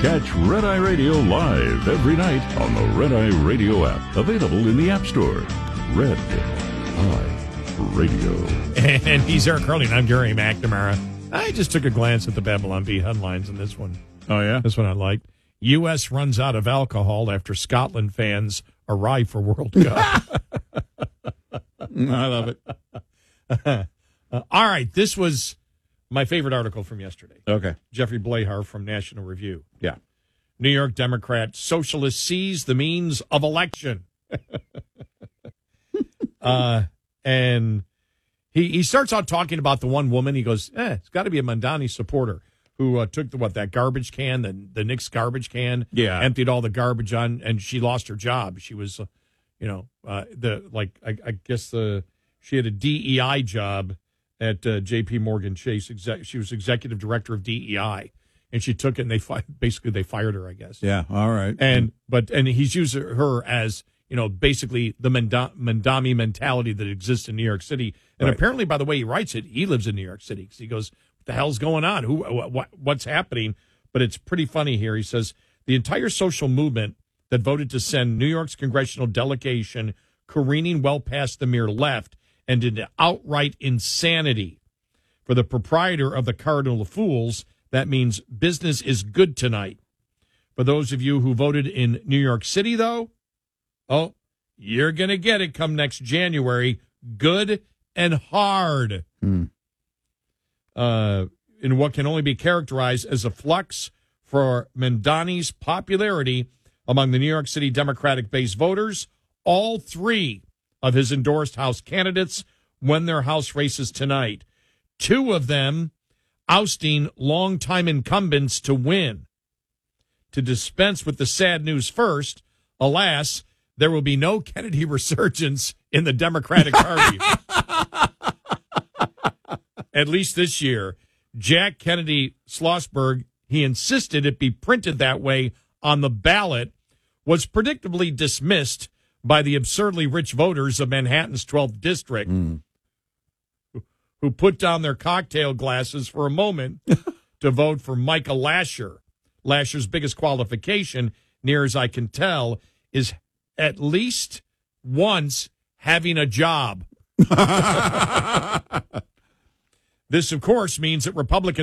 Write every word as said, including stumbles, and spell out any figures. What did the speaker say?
Catch Red Eye Radio live every night on the Red Eye Radio app. Available in the App Store. Red Eye Radio. And he's Eric Hurley, and I'm Gary McNamara. I just took a glance at the Babylon Bee headlines in this one. Oh, yeah? This one I liked. U S runs out of alcohol after Scotland fans arrive for World Cup. I love it. uh, all right, this was my favorite article from yesterday. Okay. Jeffrey Blahar from National Review. Yeah. New York Democrat socialist seize the means of election. uh, and he he starts out talking about the one woman. He goes, eh, it's got to be a Mamdani supporter who uh, took the, what, that garbage can, the, the Knicks garbage can, Yeah. emptied all the garbage on, and she lost her job. She was, uh, you know, uh, the like I, I guess the she had a D E I job at uh, J P Morgan Chase. Exec, she was executive director of D E I, and she took it, and they fi- basically they fired her, I guess. Yeah. All right. And but and he's used her as, you know, basically the Manda- Mamdani mentality that exists in New York City. And Right. apparently, by the way he writes it, he lives in New York City. Because he goes, what the hell's going on? Who? What, what's happening? But it's pretty funny here. He says, the entire social movement that voted to send New York's congressional delegation careening well past the mere left and into outright insanity. For the proprietor of the Cardinal of Fools, that means business is good tonight. For those of you who voted in New York City, though, oh, you're going to get it come next January. Good and hard. Mm. Uh, in what can only be characterized as a flux for Mamdani's popularity among the New York City Democratic-based voters, all three of his endorsed House candidates won their House races tonight. Two of them ousting longtime incumbents to win. To dispense with the sad news first, alas, there will be no Kennedy resurgence in the Democratic Party. At least this year. Jack Kennedy Schlossberg, he insisted it be printed that way on the ballot, was predictably dismissed by the absurdly rich voters of Manhattan's twelfth District, Mm. who, who put down their cocktail glasses for a moment to vote for Micah Lasher. Lasher's biggest qualification, near as I can tell, is at least once having a job. This, of course, means that Republicans